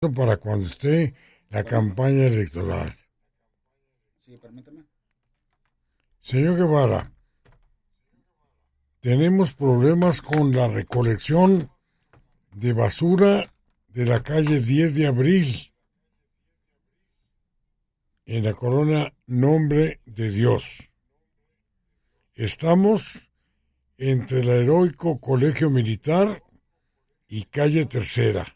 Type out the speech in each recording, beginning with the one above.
para cuando esté la campaña electoral. Sí, permítame. Señor Guevara, tenemos problemas con la recolección de basura de la calle 10 de Abril, en la colonia Nombre de Dios. Estamos entre el heroico Colegio Militar y calle Tercera.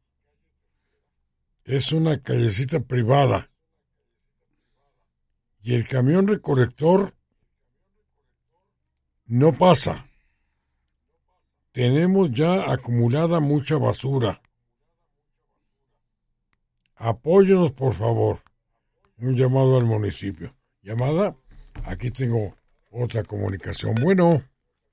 Es una callecita privada. Y el camión recolector no pasa. Tenemos ya acumulada mucha basura. Apóyenos, por favor. Un llamado al municipio. ¿Llamada? Aquí tengo otra comunicación. Bueno.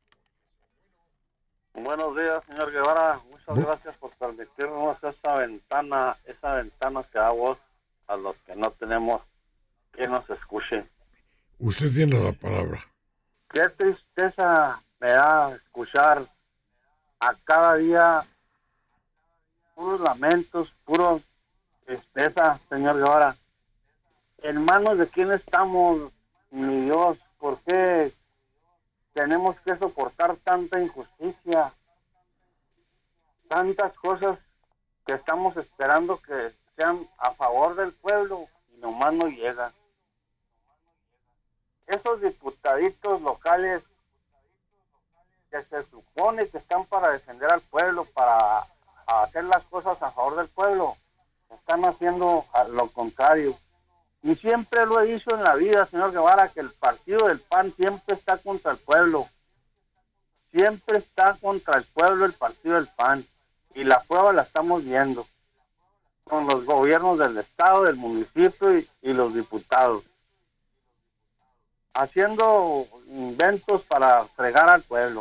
Buenos días, señor Guevara. Muchas gracias por permitirnos esa ventana que da voz a los que no tenemos quien nos escuche. Usted tiene la palabra. Qué tristeza me da escuchar a cada día puros lamentos, puros tristeza, señor Guevara. ¿En manos de quién estamos, mi Dios? ¿Por qué tenemos que soportar tanta injusticia? Tantas cosas que estamos esperando que sean a favor del pueblo y nomás no llega. Esos diputaditos locales que se supone que están para defender al pueblo, para hacer las cosas a favor del pueblo, están haciendo lo contrario. Y siempre lo he dicho en la vida, señor Guevara, que el partido del PAN siempre está contra el pueblo. Siempre está contra el pueblo el partido del PAN. Y la prueba la estamos viendo con los gobiernos del estado, del municipio y los diputados. Haciendo inventos para fregar al pueblo.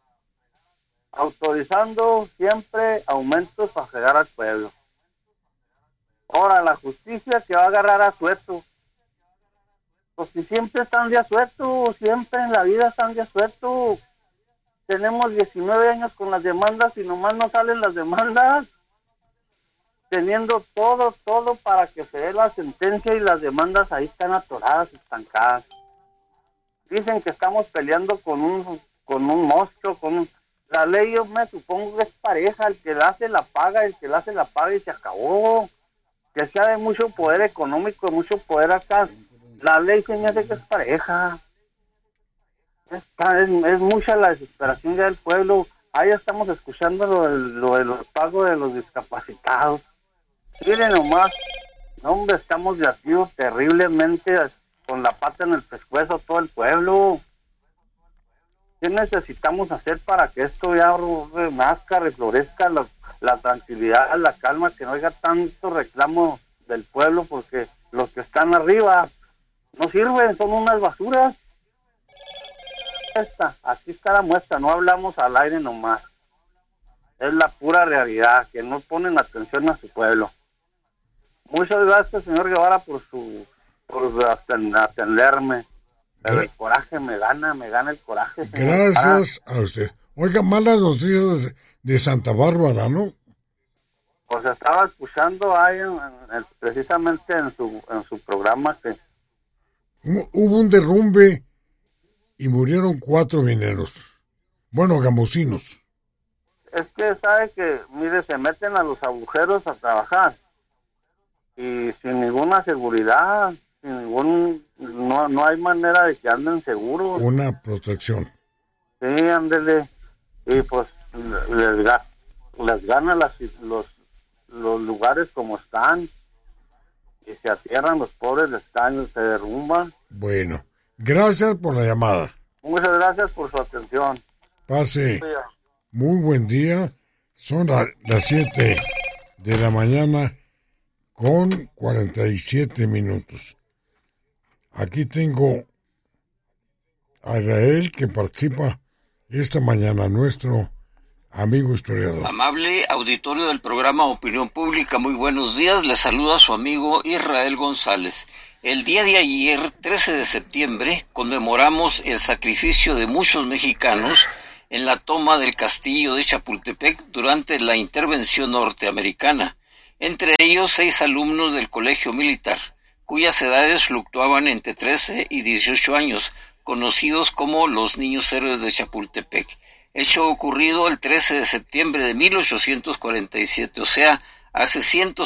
Autorizando siempre aumentos para fregar al pueblo. Ahora, la justicia que va a agarrar a suelto. Pues si siempre están de asueto, siempre en la vida están de asueto. Tenemos 19 años con las demandas y nomás no salen las demandas. Teniendo todo para que se dé la sentencia y las demandas ahí están atoradas, estancadas. Dicen que estamos peleando con un monstruo, La ley yo me supongo que es pareja, el que la hace la paga, y se acabó. Que sea de mucho poder económico, de mucho poder acá, la ley se me hace que es pareja. Es mucha la desesperación ya del pueblo. Ahí estamos escuchando lo de los pagos de los discapacitados. Miren nomás, no, hombre, estamos yacidos terriblemente con la pata en el pescuezo todo el pueblo. ¿Qué necesitamos hacer para que esto ya renazca, reflorezca la tranquilidad, la calma, que no haya tanto reclamo del pueblo? Porque los que están arriba no sirven, son unas basuras. Aquí está la muestra, no hablamos al aire nomás. Es la pura realidad, que no ponen atención a su pueblo. Muchas gracias, señor Guevara, por atenderme. Pero el coraje me gana el coraje. Gracias a usted. Oiga, malas noticias de Santa Bárbara, ¿no? Pues estaba escuchando ahí precisamente en su programa que hubo un derrumbe y murieron 4 mineros. Bueno, gamusinos. Es que sabe que, mire, se meten a los agujeros a trabajar y sin ninguna seguridad, no hay manera de que anden seguros. Una protección. Sí, ándele. Y pues les gana los lugares como están y se atierran los pobres, se derrumban. Bueno, gracias por la llamada. Muchas gracias por su atención. Pase muy buen día. Son las 7 de la mañana con 47 minutos. Aquí tengo a Israel, que participa esta mañana, nuestro amigo historiador. Amable auditorio del programa Opinión Pública, muy buenos días. Les saluda su amigo Israel González. El día de ayer, 13 de septiembre, conmemoramos el sacrificio de muchos mexicanos en la toma del castillo de Chapultepec durante la intervención norteamericana. entre ellos 6 alumnos del colegio militar, cuyas edades fluctuaban entre 13 y 18 años, conocidos como los niños héroes de Chapultepec. Hecho ocurrido el 13 de septiembre de 1847, o sea, hace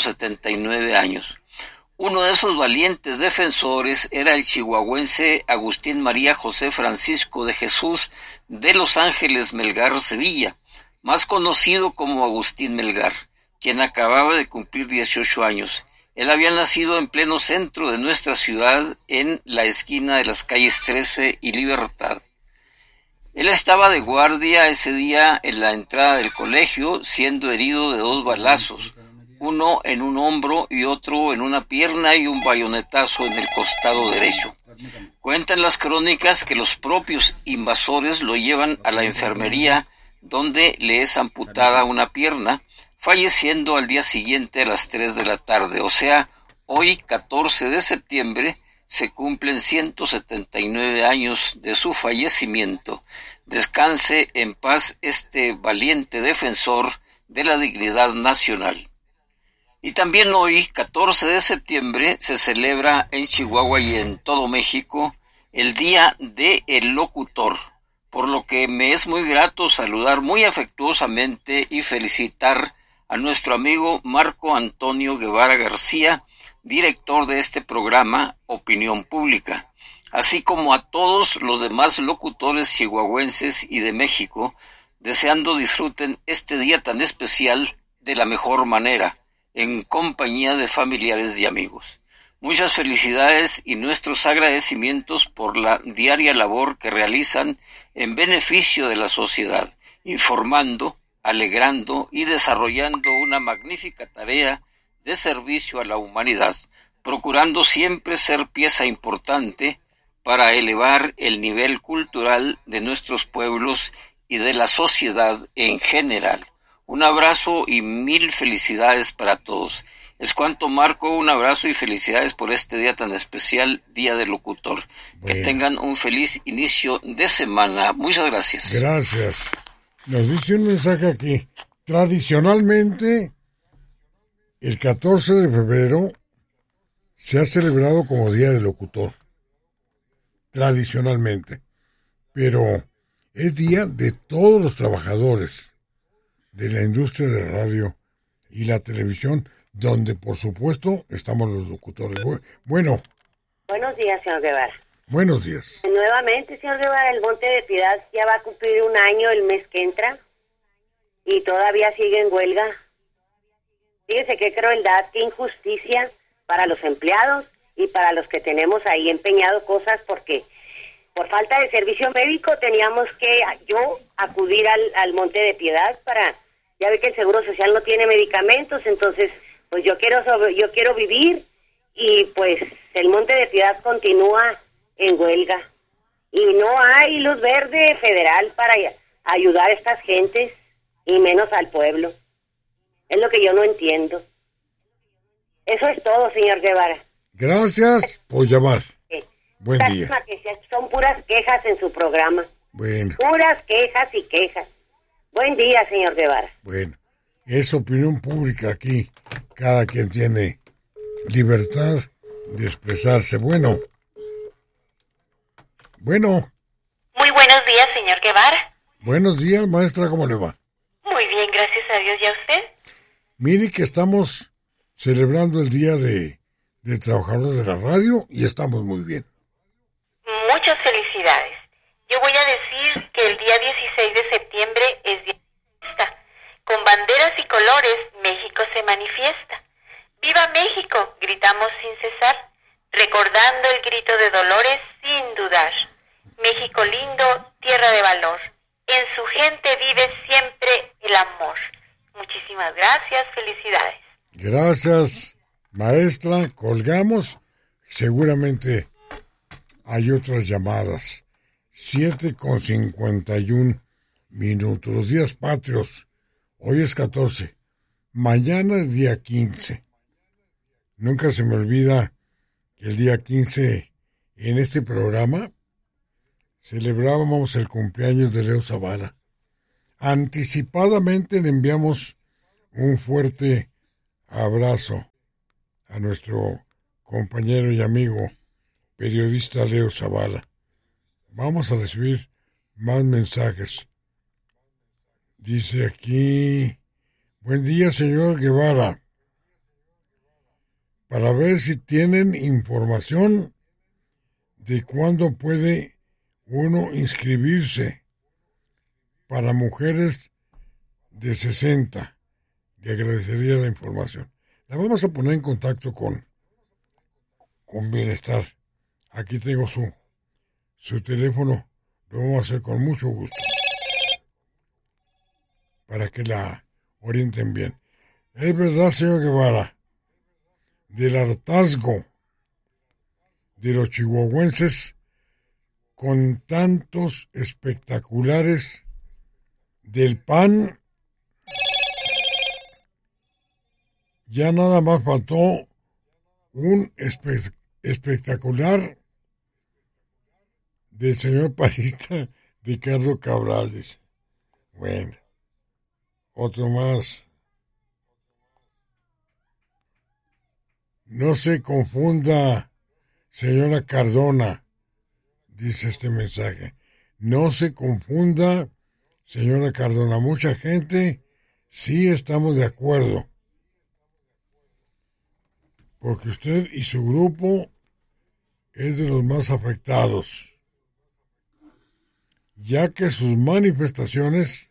179 años. Uno de esos valientes defensores era el chihuahuense Agustín María José Francisco de Jesús de Los Ángeles Melgar Sevilla, más conocido como Agustín Melgar, quien acababa de cumplir 18 años. Él había nacido en pleno centro de nuestra ciudad, en la esquina de las calles 13 y Libertad. Él estaba de guardia ese día en la entrada del colegio, siendo herido de 2 balazos, uno en un hombro y otro en una pierna y un bayonetazo en el costado derecho. Cuentan las crónicas que los propios invasores lo llevan a la enfermería, donde le es amputada una pierna, falleciendo al día siguiente a las 3 de la tarde. O sea, hoy, 14 de septiembre, se cumplen 179 años de su fallecimiento. Descanse en paz este valiente defensor de la dignidad nacional. Y también hoy, 14 de septiembre, se celebra en Chihuahua y en todo México el Día del Locutor, por lo que me es muy grato saludar muy afectuosamente y felicitar a nuestro amigo Marco Antonio Guevara García, director de este programa Opinión Pública, así como a todos los demás locutores chihuahuenses y de México, deseando disfruten este día tan especial de la mejor manera, en compañía de familiares y amigos. Muchas felicidades y nuestros agradecimientos por la diaria labor que realizan en beneficio de la sociedad, informando, alegrando y desarrollando una magnífica tarea de servicio a la humanidad, procurando siempre ser pieza importante para elevar el nivel cultural de nuestros pueblos y de la sociedad en general. Un abrazo y 1000 felicidades para todos. Es cuanto, Marco, un abrazo y felicidades por este día tan especial, Día del Locutor. Bueno. Que tengan un feliz inicio de semana. Muchas gracias. Gracias. Nos dice un mensaje aquí. Tradicionalmente, el 14 de febrero se ha celebrado como Día del Locutor. Tradicionalmente. Pero es día de todos los trabajadores de la industria de radio y la televisión, donde por supuesto estamos los locutores. Bueno. Buenos días, señor Guevara. Buenos días. Nuevamente, señor Guevara, el Monte de Piedad ya va a cumplir 1 año el mes que entra y todavía sigue en huelga. Fíjese qué crueldad, qué injusticia para los empleados y para los que tenemos ahí empeñado cosas, porque por falta de servicio médico teníamos que yo acudir al Monte de Piedad para, ya ve que el Seguro Social no tiene medicamentos, entonces pues yo quiero vivir y pues el Monte de Piedad continúa en huelga y no hay luz verde federal para ayudar a estas gentes y menos al pueblo. Es lo que yo no entiendo. Eso es todo, señor Guevara. Gracias por llamar. Buen día. Son puras quejas en su programa. Bueno. Puras quejas y quejas. Buen día, señor Guevara. Bueno, es opinión pública aquí. Cada quien tiene libertad de expresarse. Bueno. Muy buenos días, señor Guevara. Buenos días, maestra, ¿cómo le va? Muy bien, gracias a Dios. ¿Y a usted? Mire que estamos celebrando el Día de Trabajadores de la Radio y estamos muy bien. Muchas felicidades. Yo voy a decir que el día 16 de septiembre es día de fiesta. Con banderas y colores, México se manifiesta. ¡Viva México!, gritamos sin cesar, recordando el grito de Dolores sin dudar. México lindo, tierra de valor. En su gente vive siempre el amor. Muchísimas gracias, felicidades. Gracias, maestra. Colgamos. Seguramente hay otras llamadas. 7:51. Los días patrios. Hoy es 14. Mañana es día 15. Nunca se me olvida que el día 15 en este programa celebrábamos el cumpleaños de Leo Zavala. Anticipadamente le enviamos un fuerte abrazo a nuestro compañero y amigo periodista Leo Zavala. Vamos a recibir más mensajes. Dice aquí, buen día señor Guevara, para ver si tienen información de cuándo puede uno inscribirse para mujeres de 60. Le agradecería la información. La vamos a poner en contacto con Bienestar. Aquí tengo su teléfono. Lo vamos a hacer con mucho gusto para que la orienten bien. Es verdad, señor Guevara, del hartazgo de los chihuahuenses con tantos espectaculares del PAN. Ya nada más faltó un espectacular del señor panista Ricardo Cabral, dice. Bueno, otro más. No se confunda, señora Cardona, dice este mensaje. No se confunda, señora Cardona. Mucha gente sí estamos de acuerdo, porque usted y su grupo es de los más afectados, ya que sus manifestaciones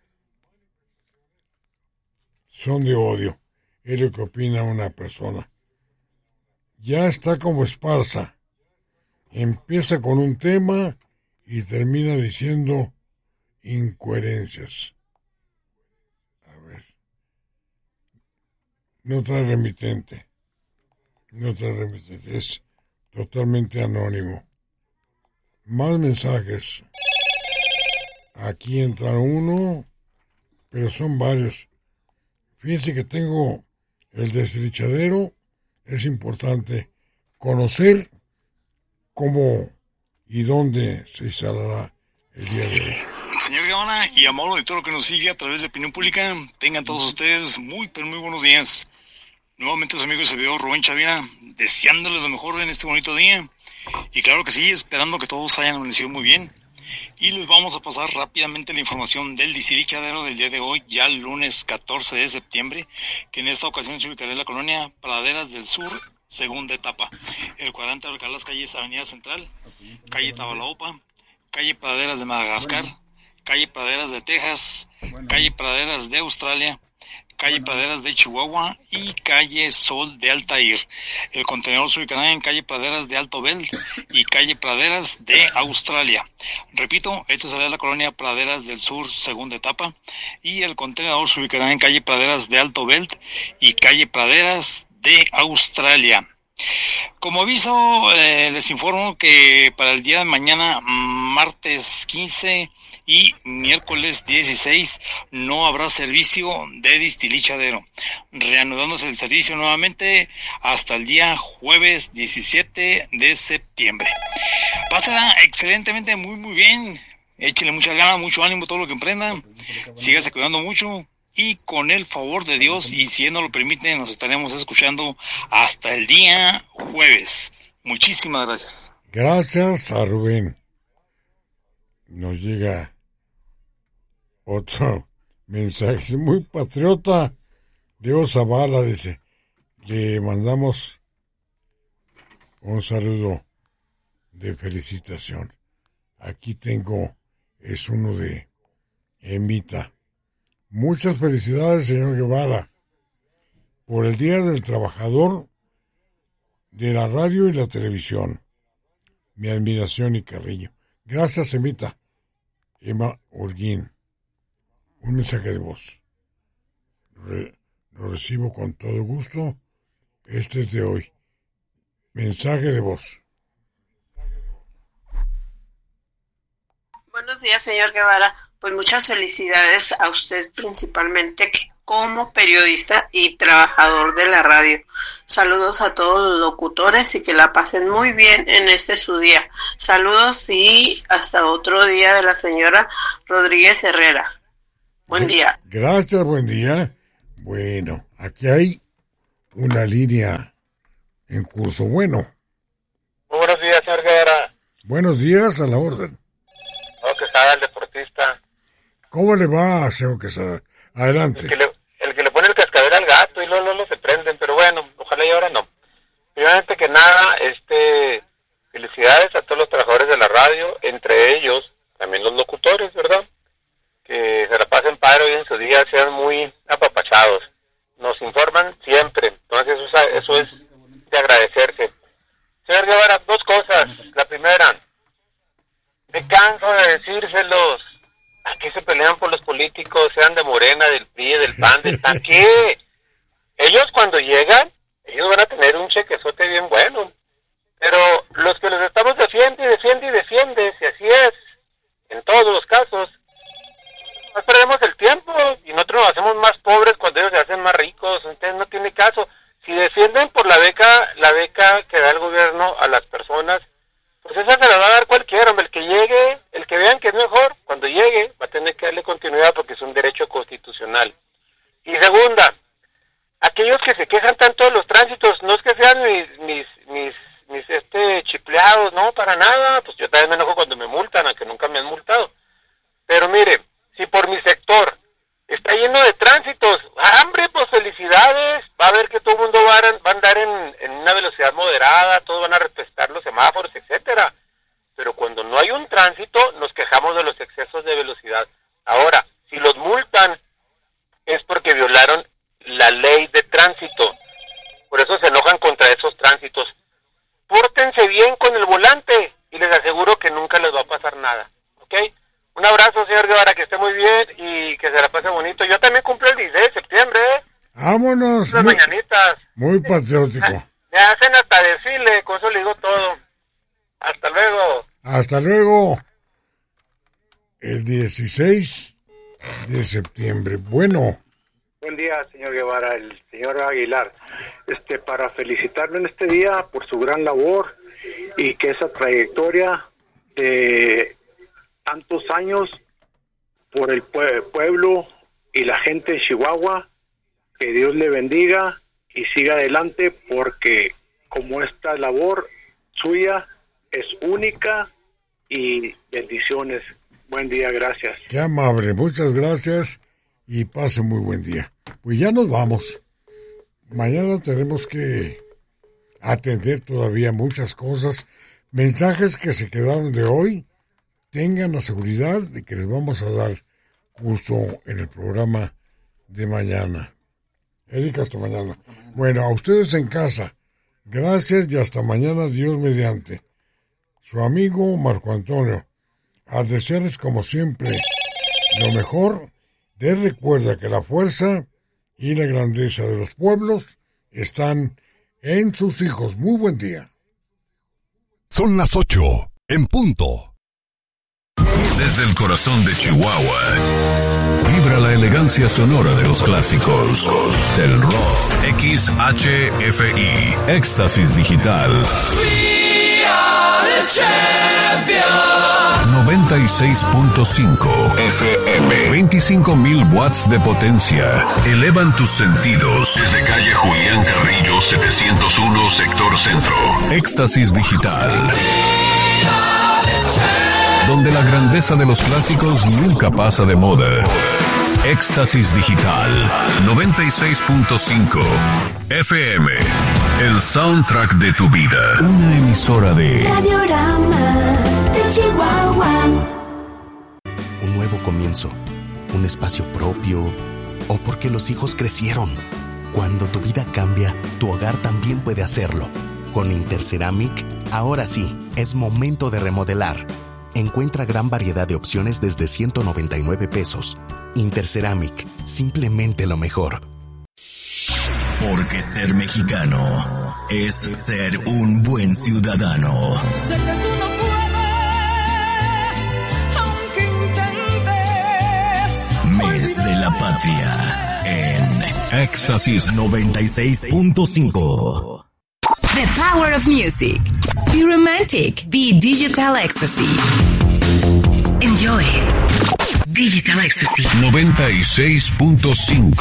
son de odio. Es lo que opina una persona. Ya está como Esparza. Empieza con un tema y termina diciendo incoherencias. A ver. No trae remitente. Es totalmente anónimo. Más mensajes. Aquí entra uno, pero son varios. Fíjense que tengo el desdichadero. Es importante conocer cómo y dónde se instalará el día de hoy. Señor Guevara y a modo de todo lo que nos sigue a través de Opinión Pública, tengan todos ustedes muy buenos días. Nuevamente su amigo y servidor Rubén Chavira, deseándoles lo mejor en este bonito día. Y claro que sí, esperando que todos hayan amanecido muy bien. Y les vamos a pasar rápidamente la información del distilichadero del día de hoy, ya el lunes 14 de septiembre, que en esta ocasión se ubicará en la colonia Praderas del Sur, segunda etapa. El cuadrante abarcará las calles Avenida Central, calle Tabalaopa, calle Praderas de Madagascar, calle Praderas de Texas, calle Praderas de Australia, calle Praderas de Chihuahua y calle Sol de Altair. El contenedor se ubicará en calle Praderas de Alto Bell y calle Praderas de Australia. Repito, esta será la colonia Praderas del Sur, segunda etapa, y el contenedor se ubicará en calle Praderas de Alto Bell y calle Praderas de Australia. Como aviso, les informo que para el día de mañana, martes 15 y miércoles 16, no habrá servicio de distilichadero, reanudándose el servicio nuevamente hasta el día jueves 17 de septiembre. Pásala excelentemente, muy bien, échenle muchas ganas, mucho ánimo todo lo que emprendan, sígase cuidando mucho. Y con el favor de Dios, y si Él nos lo permite, nos estaremos escuchando hasta el día jueves. Muchísimas gracias. Gracias a Rubén. Nos llega otro mensaje muy patriota. Leo Zavala dice, le mandamos un saludo de felicitación. Aquí tengo, es uno de Emita. Muchas felicidades, señor Guevara, por el Día del Trabajador de la radio y la televisión. Mi admiración y cariño. Gracias, Emita. Emma Holguín. Un mensaje de voz. Lo recibo con todo gusto. Este es de hoy. Mensaje de voz. Buenos días, señor Guevara. Pues muchas felicidades a usted principalmente como periodista y trabajador de la radio. Saludos a todos los locutores y que la pasen muy bien en este su día. Saludos y hasta otro día de la señora Rodríguez Herrera. Buen día. Gracias, buen día. Bueno, aquí hay una línea en curso. Bueno. Muy buenos días, señor Guevara. Buenos días, a la orden. No, Quesada, el deportista. ¿Cómo le va, señor Quesada? Adelante. El que le pone el cascabel al gato y luego se prenden, pero bueno, ojalá y ahora no. Primeramente que nada, felicidades a todos los trabajadores de la radio, entre ellos también los locutores, ¿verdad? Que se la pasen padre hoy en su día, sean muy apapachados. Nos informan siempre, entonces eso es de agradecerse. Señor Guevara, dos cosas. La primera, me canso de decírselos. Aquí se pelean por los políticos, sean de Morena, del PRI, del PAN, del PAN. ¿Qué? Ellos cuando llegan, ellos van a tener un chequezote bien bueno. Pero los que los estamos defiende, si así es, en todos los casos, nos perdemos el tiempo y nosotros nos hacemos más pobres cuando ellos se hacen más ricos. Entonces no tiene caso. Si defienden por la beca que da el gobierno a las personas, pues esa se la va a dar cualquiera, hombre. El que llegue, el que vean que es mejor, cuando llegue va a tener que darle continuidad porque es un derecho constitucional. Y segunda, aquellos que se quejan tanto de los tránsitos, no es que sean mis chipleados, no, para nada. Pues yo también me enojo cuando me multan, aunque nunca me han multado. Pero mire, si por mi sector está lleno de tránsitos, hombre, pues felicidades, va a ver que todo el mundo va a andar en una velocidad moderada, todos van a respetar los semáforos, etcétera. Pero cuando no hay un tránsito, nos quejamos de los excesos de velocidad. Ahora, si los multan, es porque violaron la ley de tránsito. Por eso se enojan contra esos tránsitos. Pórtense bien con el volante y les aseguro que nunca les va a pasar nada, ¿ok? Un abrazo, señor Guevara, que esté muy bien y que se la pase bonito. Yo también cumplo el 16 de septiembre, ¿eh? Vámonos. Las mañanitas. Muy patriótico. Me hacen hasta desfile, con eso le digo todo. Hasta luego. Hasta luego. El 16 de septiembre. Bueno. Buen día, señor Guevara, el señor Aguilar. Para felicitarlo en este día por su gran labor y que esa trayectoria de tantos años por el pueblo y la gente de Chihuahua, que Dios le bendiga y siga adelante, porque como esta labor suya es única, y bendiciones. Buen día, gracias. Qué amable, muchas gracias y pase muy buen día. Pues ya nos vamos. Mañana tenemos que atender todavía muchas cosas, mensajes que se quedaron de hoy. Tengan la seguridad de que les vamos a dar curso en el programa de mañana. Erika, hasta mañana. Bueno, a ustedes en casa, gracias y hasta mañana, Dios mediante. Su amigo Marco Antonio, a desearles como siempre lo mejor. Les recuerda que la fuerza y la grandeza de los pueblos están en sus hijos. Muy buen día. Son las 8 en punto. Desde el corazón de Chihuahua, vibra la elegancia sonora de los clásicos del rock. XHFI, Éxtasis Digital. 96.5 FM, 25,000 watts de potencia. Elevan tus sentidos. Desde calle Julián Carrillo 701, sector centro. Éxtasis Digital, donde la grandeza de los clásicos nunca pasa de moda. Éxtasis Digital, 96.5 FM, el soundtrack de tu vida. Una emisora de Radiorama de Chihuahua. Un nuevo comienzo, un espacio propio, o porque los hijos crecieron. Cuando tu vida cambia, tu hogar también puede hacerlo. Con Interceramic, ahora sí, es momento de remodelar. Encuentra gran variedad de opciones desde 199 pesos. Interceramic, simplemente lo mejor. Porque ser mexicano es ser un buen ciudadano. Sé que tú no puedes, aunque intentes. Mes de la Patria en Éxtasis 96.5. The power of music. Be romantic. Be digital ecstasy. Enjoy. Digital ecstasy. 96.5